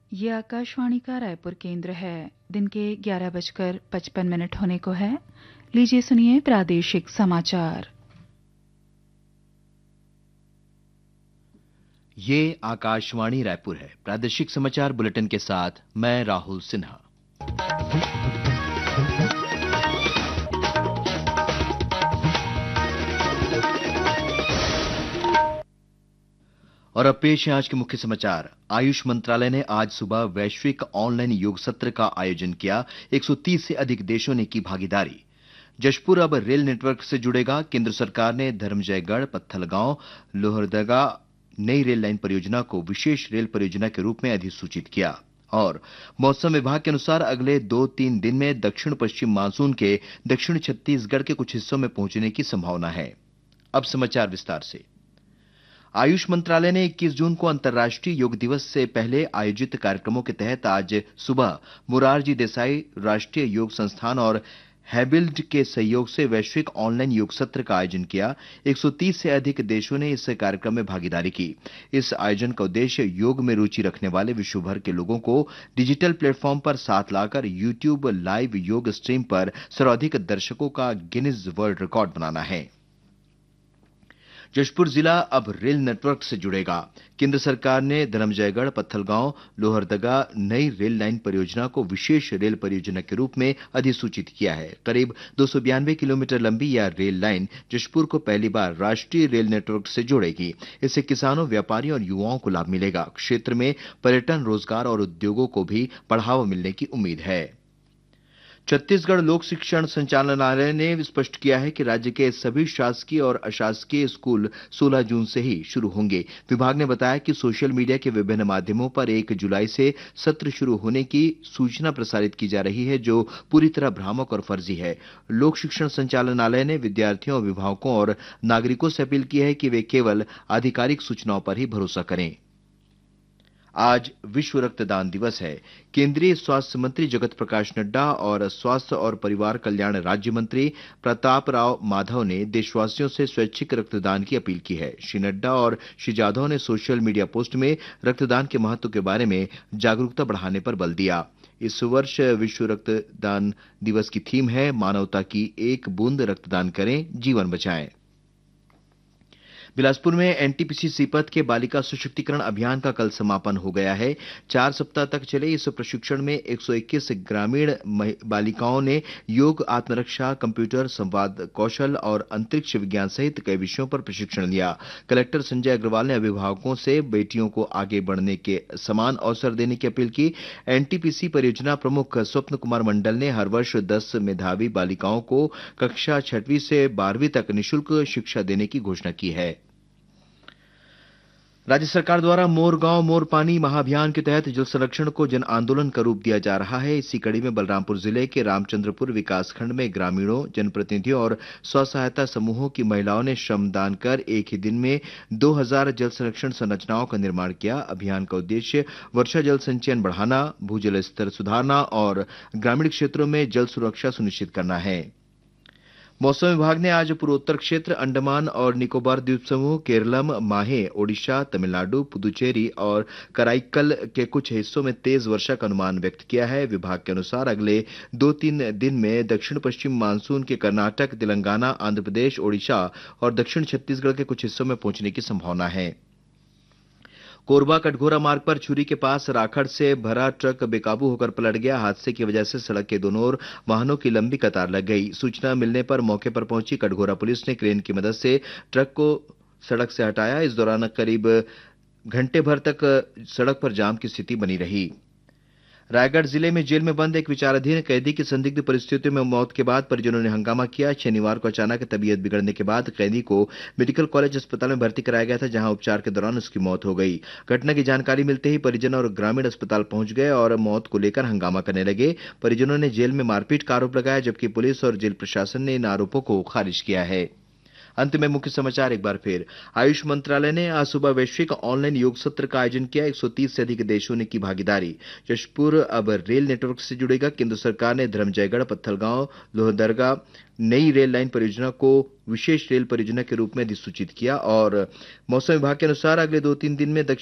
ये आकाशवाणी का रायपुर केंद्र है। दिन के 11:55 होने को है। लीजिए सुनिए प्रादेशिक समाचार। ये आकाशवाणी रायपुर है। प्रादेशिक समाचार बुलेटिन के साथ मैं राहुल सिन्हा। और अब पेश है आज के मुख्य समाचार। आयुष मंत्रालय ने आज सुबह वैश्विक ऑनलाइन योग सत्र का आयोजन किया। 130 से अधिक देशों ने की भागीदारी। जशपुर अब रेल नेटवर्क से जुड़ेगा। केंद्र सरकार ने धर्मजयगढ़ पत्थलगांव लोहरदगा नई रेल लाइन परियोजना को विशेष रेल परियोजना के रूप में अधिसूचित किया। और मौसम विभाग के अनुसार अगले 2-3 दिन में दक्षिण पश्चिम मानसून के दक्षिण छत्तीसगढ़ के कुछ हिस्सों में पहुंचने की संभावना है। अब समाचार विस्तार से। आयुष मंत्रालय ने 21 जून को अंतर्राष्ट्रीय योग दिवस से पहले आयोजित कार्यक्रमों के तहत आज सुबह मोरारजी देसाई राष्ट्रीय योग संस्थान और हैबिल्ड के सहयोग से वैश्विक ऑनलाइन योग सत्र का आयोजन किया। 130 से अधिक देशों ने इस कार्यक्रम में भागीदारी की। इस आयोजन का उद्देश्य योग में रुचि रखने वाले विश्व भर के लोगों को डिजिटल प्लेटफॉर्म पर साथ लाकर यूट्यूब लाइव योग स्ट्रीम पर सर्वाधिक दर्शकों का गिनीज वर्ल्ड रिकॉर्ड बनाना है। जशपुर जिला अब रेल नेटवर्क से जुड़ेगा। केंद्र सरकार ने धर्मजयगढ़ पत्थलगांव लोहरदगा नई रेल लाइन परियोजना को विशेष रेल परियोजना के रूप में अधिसूचित किया है। करीब 292 किलोमीटर लंबी यह रेल लाइन जशपुर को पहली बार राष्ट्रीय रेल नेटवर्क से जोड़ेगी। इससे किसानों, व्यापारियों और युवाओं को लाभ मिलेगा। क्षेत्र में पर्यटन, रोजगार और उद्योगों को भी बढ़ावा मिलने की उम्मीद है। छत्तीसगढ़ लोक शिक्षण संचालनालय ने स्पष्ट किया है कि राज्य के सभी शासकीय और अशासकीय स्कूल 16 जून से ही शुरू होंगे। विभाग ने बताया कि सोशल मीडिया के विभिन्न माध्यमों पर 1 जुलाई से सत्र शुरू होने की सूचना प्रसारित की जा रही है, जो पूरी तरह भ्रामक और फर्जी है। लोक शिक्षण संचालनालय ने विद्यार्थियों, अभिभावकों और नागरिकों से अपील की है कि वे केवल आधिकारिक सूचनाओं पर ही भरोसा करें। आज विश्व रक्तदान दिवस है। केंद्रीय स्वास्थ्य मंत्री जगत प्रकाश नड्डा और स्वास्थ्य और परिवार कल्याण राज्य मंत्री प्रताप राव माधव ने देशवासियों से स्वैच्छिक रक्तदान की अपील की है। श्री नड्डा और श्री जाधव ने सोशल मीडिया पोस्ट में रक्तदान के महत्व के बारे में जागरूकता बढ़ाने पर बल दिया। इस वर्ष विश्व रक्तदान दिवस की थीम है मानवता की एक बूंद रक्तदान करें, जीवन बचाएं। बिलासपुर में एनटीपीसी सीपत के बालिका सशक्तिकरण अभियान का कल समापन हो गया है। 4 सप्ताह तक चले इस प्रशिक्षण में 121 ग्रामीण बालिकाओं ने योग, आत्मरक्षा, कंप्यूटर, संवाद कौशल और अंतरिक्ष विज्ञान सहित कई विषयों पर प्रशिक्षण लिया। कलेक्टर संजय अग्रवाल ने अभिभावकों से बेटियों को आगे बढ़ने के समान अवसर देने की अपील की। एनटीपीसी परियोजना प्रमुख स्वप्न कुमार मंडल ने हर वर्ष 10 मेधावी बालिकाओं को कक्षा 6वीं से 12वीं तक निःशुल्क शिक्षा देने की घोषणा की है। राज्य सरकार द्वारा मोर गांव मोर पानी महाअभियान के तहत जल संरक्षण को जन आंदोलन का रूप दिया जा रहा है। इसी कड़ी में बलरामपुर जिले के रामचंद्रपुर विकासखंड में ग्रामीणों, जनप्रतिनिधियों और स्व सहायता समूहों की महिलाओं ने श्रमदान कर एक ही दिन में 2000 जल संरक्षण संरचनाओं का निर्माण किया। अभियान का उद्देश्य वर्षा जल संचयन बढ़ाना, भूजल स्तर सुधारना और ग्रामीण क्षेत्रों में जल सुरक्षा सुनिश्चित करना है। मौसम विभाग ने आज पूर्वोत्तर क्षेत्र, अंडमान और निकोबार द्वीप समूह, केरलम, माहे, ओडिशा, तमिलनाडु, पुदुचेरी और कराईकल के कुछ हिस्सों में तेज वर्षा का अनुमान व्यक्त किया है। विभाग के अनुसार अगले 2-3 दिन में दक्षिण पश्चिम मानसून के कर्नाटक, तेलंगाना, आंध्र प्रदेश, ओडिशा और दक्षिण छत्तीसगढ़ के कुछ हिस्सों में पहुंचने की संभावना है। कोरबा कटघोरा मार्ग पर छुरी के पास राखड़ से भरा ट्रक बेकाबू होकर पलट गया। हादसे की वजह से सड़क के दोनों ओर वाहनों की लंबी कतार लग गई। सूचना मिलने पर मौके पर पहुंची कटघोरा पुलिस ने क्रेन की मदद से ट्रक को सड़क से हटाया। इस दौरान करीब घंटे भर तक सड़क पर जाम की स्थिति बनी रही। रायगढ़ जिले में जेल में बंद एक विचाराधीन कैदी की संदिग्ध परिस्थितियों में मौत के बाद परिजनों ने हंगामा किया। शनिवार को अचानक तबीयत बिगड़ने के बाद कैदी को मेडिकल कॉलेज अस्पताल में भर्ती कराया गया था, जहां उपचार के दौरान उसकी मौत हो गई। घटना की जानकारी मिलते ही परिजन और ग्रामीण अस्पताल पहुंच गए और मौत को लेकर हंगामा करने लगे। परिजनों ने जेल में मारपीट का आरोप लगाया, जबकि पुलिस और जेल प्रशासन ने इन आरोपों को खारिज किया है। अंत में मुख्य समाचार एक बार फिर। आयुष मंत्रालय ने आज सुबह वैश्विक ऑनलाइन योग सत्र का आयोजन किया। 130 से अधिक देशों ने की भागीदारी। जशपुर अब रेल नेटवर्क से जुड़ेगा। केंद्र सरकार ने धर्मजयगढ़ पत्थलगांव लोहरदगा नई रेल लाइन परियोजना को विशेष रेल परियोजना के रूप में अधिसूचित किया। और मौसम विभाग के अनुसार अगले 2-3 दिन में